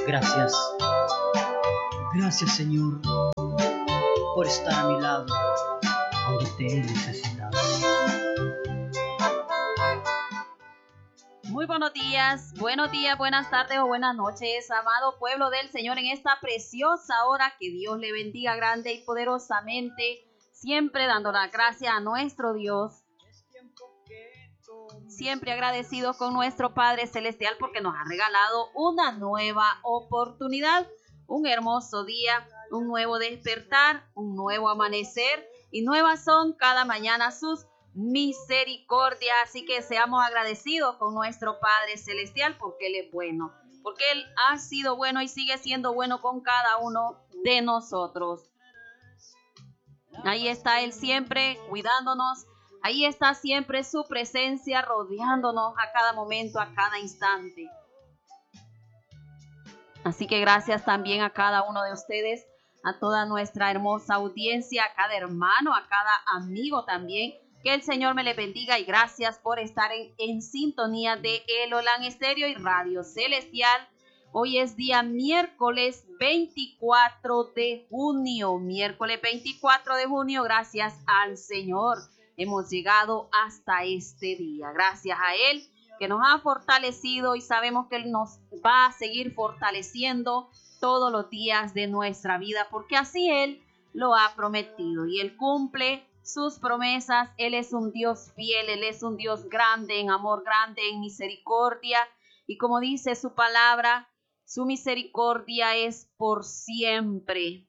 Gracias, gracias Señor por estar a mi lado cuando te he necesitado. Muy buenos días, buenas tardes o buenas noches, amado pueblo del Señor, en esta preciosa hora. Que Dios le bendiga grande y poderosamente, siempre dando la gracia a nuestro Dios. Siempre agradecidos con nuestro Padre Celestial porque nos ha regalado una nueva oportunidad, un hermoso día, un nuevo despertar, un nuevo amanecer, y nuevas son cada mañana sus misericordias. Así que seamos agradecidos con nuestro Padre Celestial porque Él es bueno, porque Él ha sido bueno y sigue siendo bueno con cada uno de nosotros. Ahí está Él siempre cuidándonos. Ahí está siempre su presencia rodeándonos a cada momento, a cada instante. Así que gracias también a cada uno de ustedes, a toda nuestra hermosa audiencia, a cada hermano, a cada amigo también. Que el Señor me le bendiga y gracias por estar en sintonía de El Olán Estéreo y Radio Celestial. Hoy es día miércoles 24 de junio. Miércoles 24 de junio, gracias al Señor hemos llegado hasta este día. Gracias a Él que nos ha fortalecido y sabemos que Él nos va a seguir fortaleciendo todos los días de nuestra vida, porque así Él lo ha prometido y Él cumple sus promesas. Él es un Dios fiel, Él es un Dios grande en amor, grande en misericordia, y como dice su palabra, su misericordia es por siempre,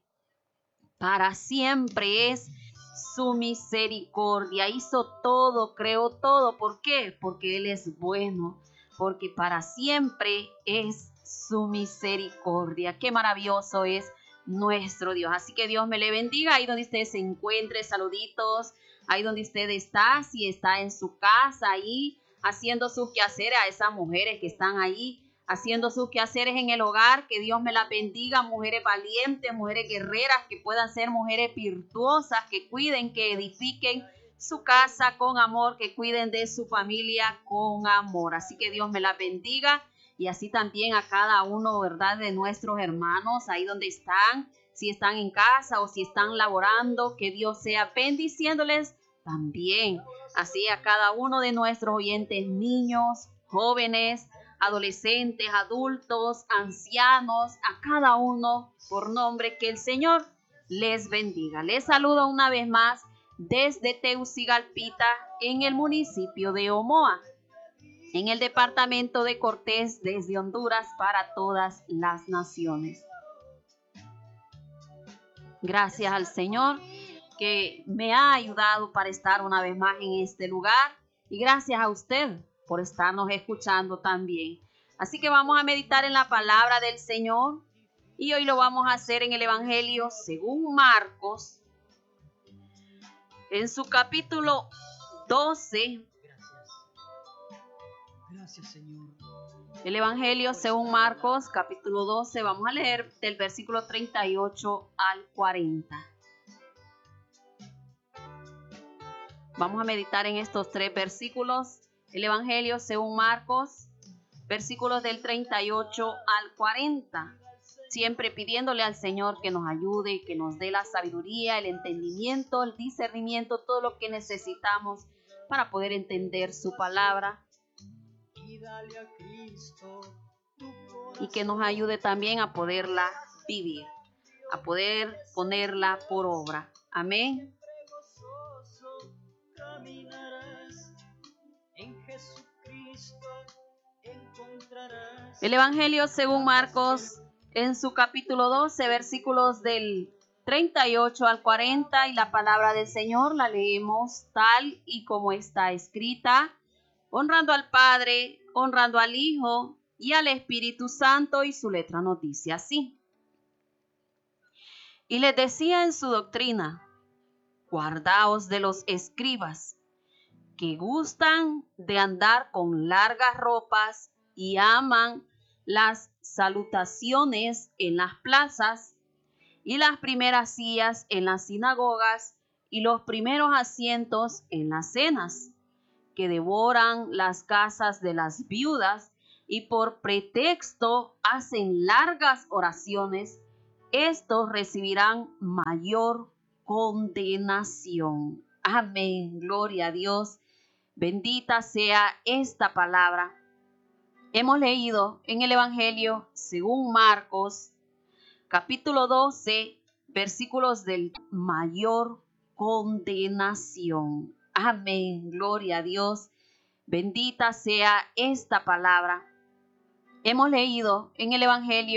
para siempre es su misericordia. Hizo todo, creó todo. ¿Por qué? Porque Él es bueno, porque para siempre es su misericordia. Qué maravilloso es nuestro Dios. Así que Dios me le bendiga ahí donde usted se encuentre. Saluditos ahí donde usted está, si está en su casa ahí haciendo sus quehaceres, a esas mujeres que están ahí haciendo sus quehaceres en el hogar. Que Dios me la bendiga, mujeres valientes, mujeres guerreras, que puedan ser mujeres virtuosas, que cuiden, que edifiquen su casa con amor, que cuiden de su familia con amor. Así que Dios me la bendiga, y así también a cada uno, ¿verdad?, de nuestros hermanos ahí donde están, si están en casa o si están laborando, que Dios sea bendiciéndoles también. Así a cada uno de nuestros oyentes, niños, jóvenes, adolescentes, adultos, ancianos, a cada uno por nombre, que el Señor les bendiga. Les saludo una vez más desde Teucigalpita, en el municipio de Omoa, en el departamento de Cortés, desde Honduras para todas las naciones. Gracias al Señor que me ha ayudado para estar una vez más en este lugar, y gracias a usted por estarnos escuchando también. Así que vamos a meditar en la palabra del Señor, y hoy lo vamos a hacer en el Evangelio según Marcos, en su capítulo 12. Gracias Señor. El Evangelio según Marcos, capítulo 12, vamos a leer del versículo 38 al 40. Vamos a meditar en estos 3 versículos. El Evangelio según Marcos, versículos del 38 al 40. Siempre pidiéndole al Señor que nos ayude, que nos dé la sabiduría, el entendimiento, el discernimiento, todo lo que necesitamos para poder entender su palabra. Y que nos ayude también a poderla vivir, a poder ponerla por obra. Amén. El Evangelio según Marcos, en su capítulo 12, versículos del 38 al 40, y la palabra del Señor la leemos tal y como está escrita, honrando al Padre, honrando al Hijo y al Espíritu Santo, y su letra nos dice así. Y les decía en su doctrina: guardaos de los escribas, que gustan de andar con largas ropas y aman las salutaciones en las plazas y las primeras sillas en las sinagogas y los primeros asientos en las cenas, que devoran las casas de las viudas y por pretexto hacen largas oraciones, estos recibirán mayor condenación. Amén, gloria a Dios. Bendita sea esta palabra. Hemos leído en el Evangelio según Marcos, capítulo 12, versículos del mayor condenación. Amén, gloria a Dios. Bendita sea esta palabra. Hemos leído en el Evangelio